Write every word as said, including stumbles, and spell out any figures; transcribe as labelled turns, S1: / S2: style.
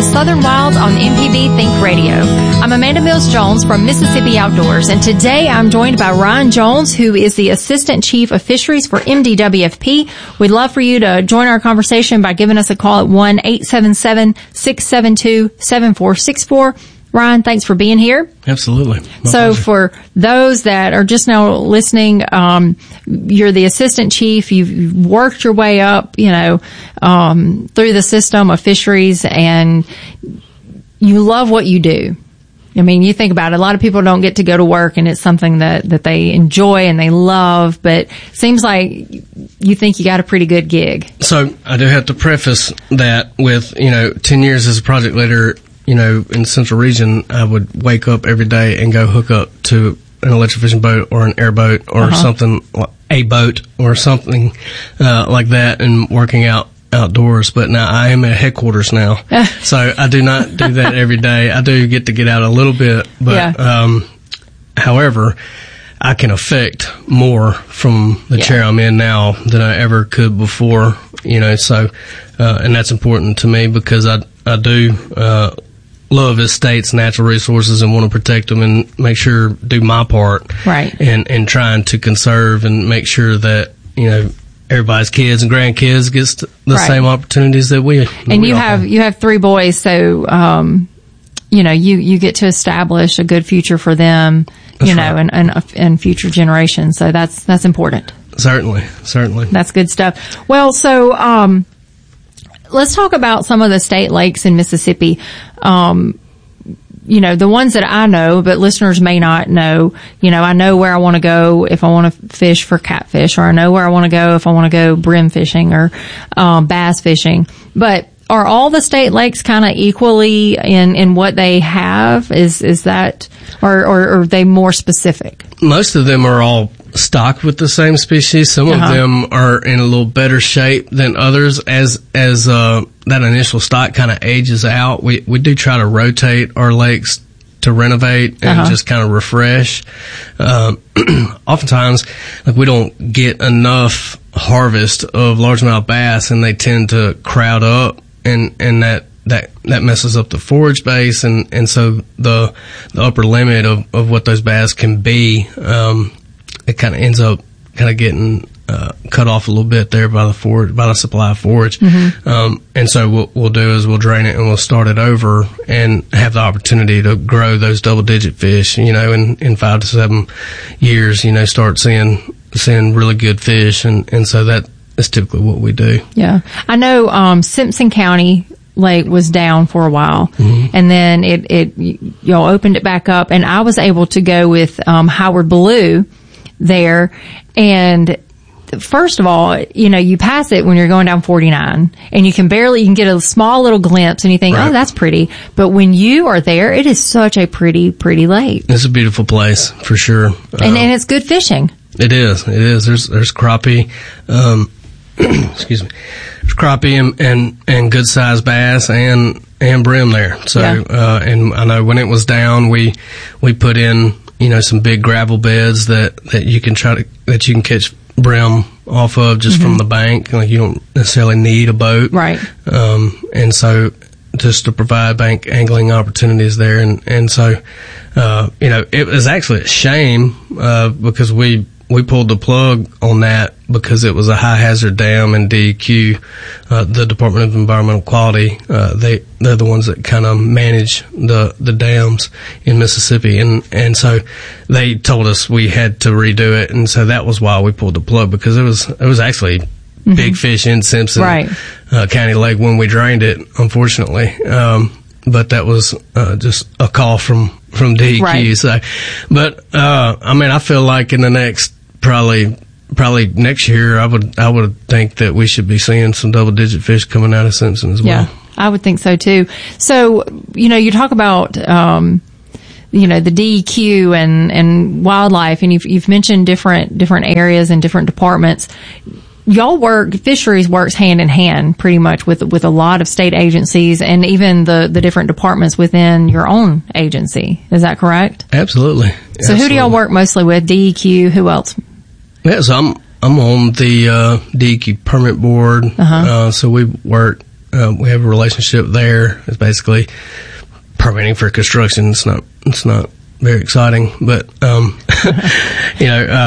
S1: Southern Wilds on M P B Think Radio. I'm Amanda Mills-Jones from Mississippi Outdoors, and today I'm joined by Ryan Jones, who is the Assistant Chief of Fisheries for M D W F P. We'd love for you to join our conversation by giving us a call at one eight seven seven, six seven two, seven four six four. Ryan, thanks for being here.
S2: Absolutely. My
S1: so
S2: pleasure.
S1: For those that are just now listening, um, you're the assistant chief. You've, you've worked your way up, you know, um, through the system of fisheries, and you love what you do. I mean, you think about it, a lot of people don't get to go to work, and it's something that, that they enjoy and they love, but it seems like you think you got a pretty good gig.
S2: So I do have to preface that with, you know, ten years as a project leader, you know, in the Central Region, I would wake up every day and go hook up to an electric fishing boat or an airboat or uh-huh. something, a boat or something uh, like that, and working out outdoors. But now I am at headquarters now, so I do not do that every day. I do get to get out a little bit, but yeah. um, however, I can affect more from the yeah. chair I'm in now than I ever could before. You know, so uh, and that's important to me because I I do. Uh, love his state's natural resources and want to protect them and make sure do my part
S1: right
S2: and and trying to conserve and make sure that, you know, everybody's kids and grandkids gets the right. same opportunities that we that
S1: and
S2: we
S1: you have, have you have three boys, so um you know you you get to establish a good future for them. That's you know right. and, and and future generations, so that's that's important.
S2: Certainly certainly
S1: That's good stuff. Well, so um let's talk about some of the state lakes in Mississippi. Um, you know, the ones that I know, but listeners may not know. You know, I know where I want to go if I want to fish for catfish, or I know where I want to go if I want to go brim fishing or um, bass fishing. But are all the state lakes kind of equally in, in what they have? Is is that, or, or, or are they more specific?
S2: Most of them are all stocked with the same species. Some uh-huh. of them are in a little better shape than others. As as uh, that initial stock kind of ages out, we we do try to rotate our lakes to renovate and uh-huh. just kind of refresh. Um, oftentimes, like we don't get enough harvest of largemouth bass, and they tend to crowd up, and and that. That that messes up the forage base, and, and so the the upper limit of, of what those bass can be, um, it kind of ends up kind of getting uh, cut off a little bit there by the forage, by the supply of forage. Mm-hmm. Um, and so what we'll do is we'll drain it and we'll start it over and have the opportunity to grow those double digit fish. You know, in, in five to seven years, you know, start seeing seeing really good fish, and, and so that is typically what we do.
S1: Yeah, I know um, Simpson County Lake was down for a while, mm-hmm. and then it, it, y'all opened it back up, and I was able to go with, um, Howard Ballou there. And first of all, you know, you pass it when you're going down forty-nine, and you can barely, you can get a small little glimpse, and you think, right. oh, that's pretty. But when you are there, it is such a pretty, pretty lake.
S2: It's a beautiful place, for sure.
S1: And,
S2: um,
S1: and it's good fishing.
S2: It is, it is. There's, there's crappie, um, excuse me. There's crappie and, and, and good sized bass and, and brim there. So, yeah. uh, and I know when it was down, we, we put in, you know, some big gravel beds that, that you can try to, that you can catch brim off of just mm-hmm. from the bank. Like you don't necessarily need a boat.
S1: Right.
S2: Um, and so just to provide bank angling opportunities there. And, and so, uh, you know, it was actually a shame, uh, because we, we pulled the plug on that because it was a high hazard dam, and D E Q, uh, the Department of Environmental Quality, uh, they, they're the ones that kind of manage the, the dams in Mississippi. And, and so they told us we had to redo it. And so that was why we pulled the plug, because it was, it was actually mm-hmm. big fish in Simpson
S1: right.
S2: uh, County Lake when we drained it, unfortunately. Um, but that was, uh, just a call from, from D E Q.
S1: Right.
S2: So, but, uh, I mean, I feel like in the next, Probably, probably next year, I would, I would think that we should be seeing some double-digit fish coming out of Simpson as well.
S1: Yeah, I would think so too. So, you know, you talk about, um, you know, the D E Q and and wildlife, and you've you've mentioned different different areas and different departments. Y'all work, fisheries works hand in hand pretty much with with a lot of state agencies and even the the different departments within your own agency. Is that correct?
S2: Absolutely.
S1: So
S2: Absolutely.
S1: Who do y'all work mostly with? D E Q. Who else?
S2: Yeah, so I'm I'm on the uh, D E Q permit board. Uh-huh. Uh, so we work Um, we have a relationship there. It's basically permitting for construction. It's not, it's not very exciting, but, um, you know, uh,